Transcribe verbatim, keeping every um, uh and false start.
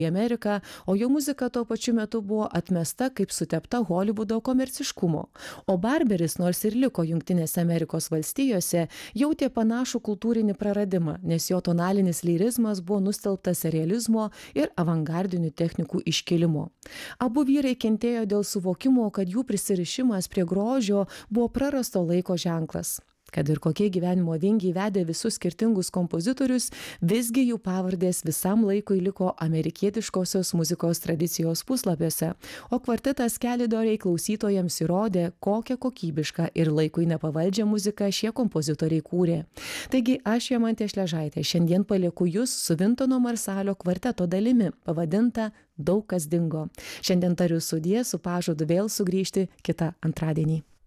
į Ameriką, o jo muzika tuo pačiu metu buvo atmesta kaip sutepta Holivudo komerciškumo. O Barberis, nors ir liko Jungtinėse Amerikos valstijose, jautė panašų kultūrinį praradimą, nes jo tonalinis lyrizmas buvo nustelbtas realizmo ir avangardinių technikų iškilimo. Abu vyrai kentėjo dėl suvokimo, kad jų prisirišimas prie grožio buvo prarasto laiko ženklas. Kad ir kokie gyvenimo vingiai vedė visus skirtingus kompozitorius, visgi jų pavardės visam laikui liko amerikietiškosios muzikos tradicijos puslapiuose, o kvartetas Kelidoriai klausytojams įrodė, kokią kokybišką ir laikui nepavaldžią muziką šie kompozitoriai kūrė. Taigi aš, Jomantė Šležaitė, šiandien palieku jūs su Vintono Marsalio kvarteto dalimi, pavadinta Daug kas dingo. Šiandien tariu sudie su pažadu vėl sugrįžti kitą antradienį.